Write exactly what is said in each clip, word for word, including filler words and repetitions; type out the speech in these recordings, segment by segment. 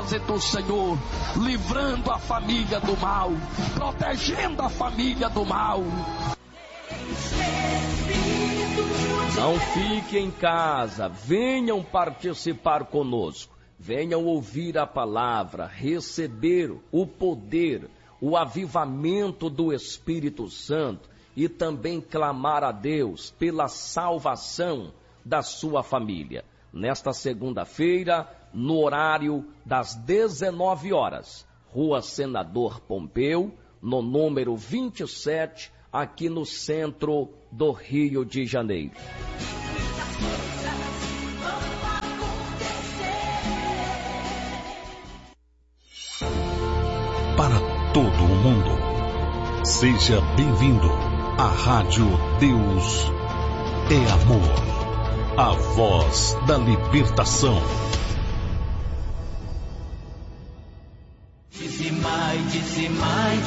propósito, Senhor, livrando a família do mal, protegendo a família do mal. Não fique em casa, venham participar conosco, venham ouvir a palavra, receber o poder, o avivamento do Espírito Santo e também clamar a Deus pela salvação da sua família. Nesta segunda-feira, no horário das dezenove horas, Rua Senador Pompeu, no número vinte e sete, aqui no centro do Rio de Janeiro. Para todo o mundo, seja bem-vindo à Rádio Deus é Amor, a voz da libertação. Dizimai, dizimai,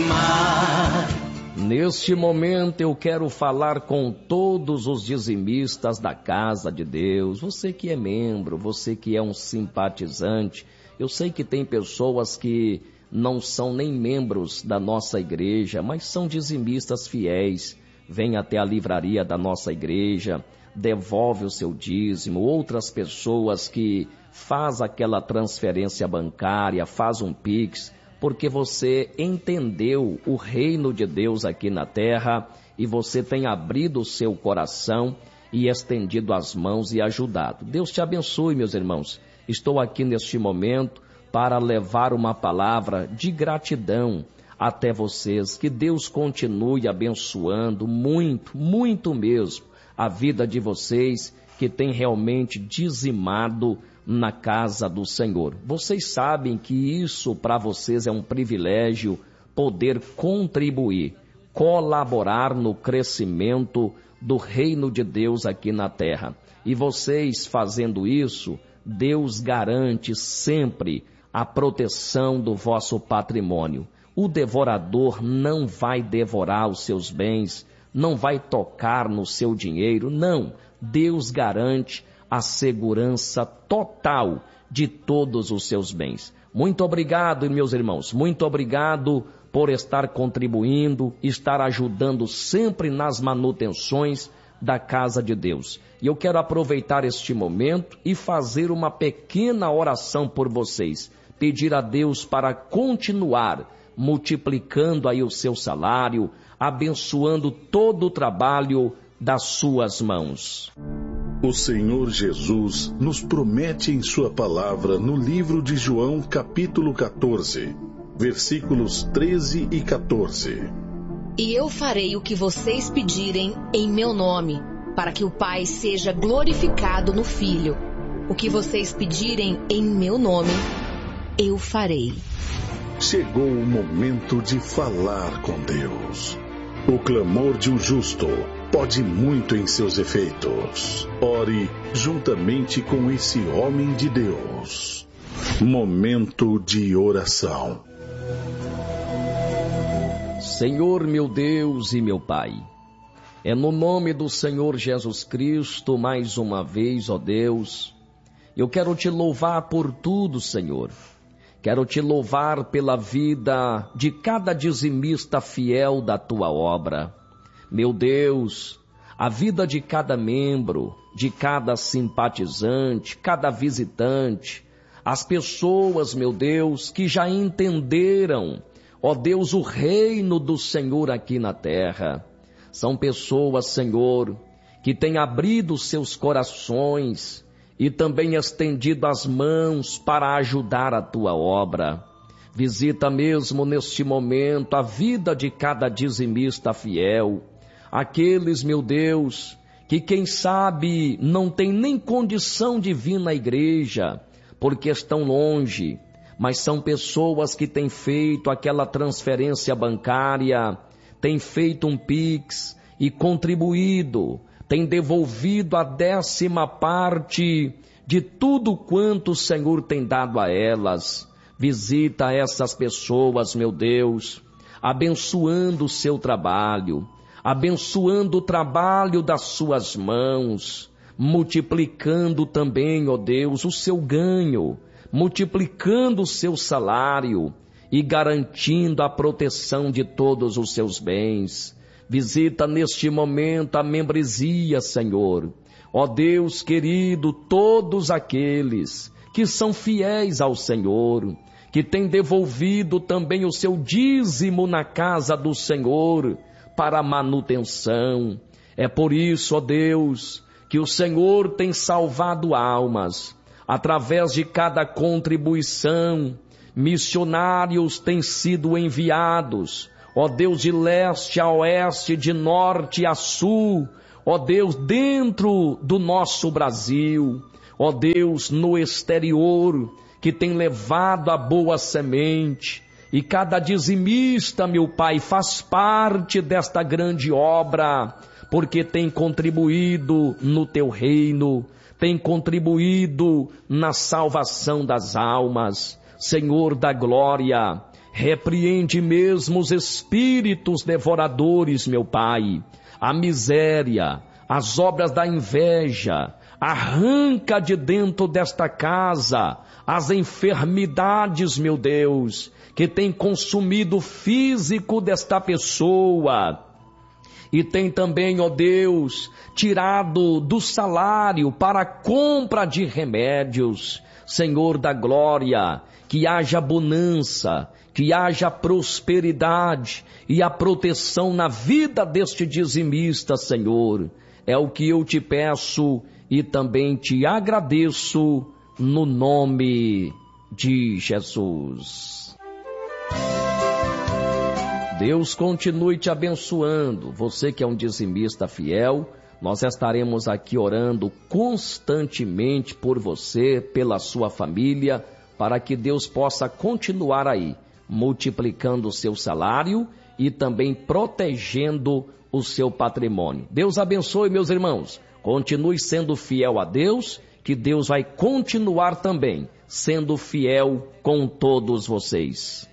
dizimai. Neste momento eu quero falar com todos os dizimistas da casa de Deus. Você que é membro, você que é um simpatizante. Eu sei que tem pessoas que não são nem membros da nossa igreja, mas são dizimistas fiéis. Vêm até a livraria da nossa igreja, devolve o seu dízimo. Outras pessoas que faz aquela transferência bancária, faz um Pix, porque você entendeu o reino de Deus aqui na terra e você tem abrido o seu coração e estendido as mãos e ajudado. Deus te abençoe, meus irmãos. Estou aqui neste momento para levar uma palavra de gratidão até vocês. Que Deus continue abençoando muito, muito mesmo a vida de vocês que tem realmente dizimado na casa do Senhor. Vocês sabem que isso para vocês é um privilégio, poder contribuir, colaborar no crescimento do reino de Deus aqui na terra. E vocês fazendo isso, Deus garante sempre a proteção do vosso patrimônio. O devorador não vai devorar os seus bens, não vai tocar no seu dinheiro, não. Deus garante a segurança total de todos os seus bens. Muito obrigado, meus irmãos, muito obrigado por estar contribuindo, estar ajudando sempre nas manutenções da casa de Deus. E eu quero aproveitar este momento e fazer uma pequena oração por vocês. Pedir a Deus para continuar multiplicando aí o seu salário, abençoando todo o trabalho das suas mãos. O Senhor Jesus nos promete em sua palavra no livro de João, capítulo quatorze, versículos treze e quatorze. E eu farei o que vocês pedirem em meu nome, para que o Pai seja glorificado no Filho. O que vocês pedirem em meu nome, eu farei. Chegou o momento de falar com Deus. O clamor de um justo pode muito em seus efeitos. Ore juntamente com esse homem de Deus. Momento de oração. Senhor meu Deus e meu Pai, é no nome do Senhor Jesus Cristo, mais uma vez, ó Deus, eu quero te louvar por tudo, Senhor. Quero te louvar pela vida de cada dizimista fiel da tua obra. Meu Deus, a vida de cada membro, de cada simpatizante, cada visitante, as pessoas, meu Deus, que já entenderam, ó Deus, o reino do Senhor aqui na terra. São pessoas, Senhor, que têm abrido seus corações e também estendido as mãos para ajudar a tua obra. Visita mesmo neste momento a vida de cada dizimista fiel. Aqueles, meu Deus, que quem sabe não tem nem condição de vir na igreja, porque estão longe, mas são pessoas que têm feito aquela transferência bancária, têm feito um Pix e contribuído, têm devolvido a décima parte de tudo quanto o Senhor tem dado a elas. Visita essas pessoas, meu Deus, abençoando o seu trabalho, abençoando o trabalho das suas mãos, multiplicando também, ó Deus, o seu ganho, multiplicando o seu salário e garantindo a proteção de todos os seus bens. Visita neste momento a membresia, Senhor. Ó Deus querido, todos aqueles que são fiéis ao Senhor, que têm devolvido também o seu dízimo na casa do Senhor para a manutenção. É por isso, ó Deus, que o Senhor tem salvado almas. Através de cada contribuição, missionários têm sido enviados, ó Deus, de leste a oeste, de norte a sul, ó Deus, dentro do nosso Brasil, ó Deus, no exterior, que tem levado a boa semente, e cada dizimista, meu Pai, faz parte desta grande obra, porque tem contribuído no teu reino, tem contribuído na salvação das almas. Senhor da glória, repreende mesmo os espíritos devoradores, meu Pai, a miséria, as obras da inveja, arranca de dentro desta casa as enfermidades, meu Deus, que tem consumido o físico desta pessoa e tem também, ó Deus, tirado do salário para a compra de remédios. Senhor da glória, que haja bonança, que haja prosperidade e a proteção na vida deste dizimista, Senhor. É o que eu te peço e também te agradeço no nome de Jesus. Deus continue te abençoando. Você que é um dizimista fiel, nós estaremos aqui orando constantemente por você, pela sua família, para que Deus possa continuar aí, multiplicando o seu salário e também protegendo o seu patrimônio. Deus abençoe, meus irmãos. Continue sendo fiel a Deus, que Deus vai continuar também sendo fiel com todos vocês.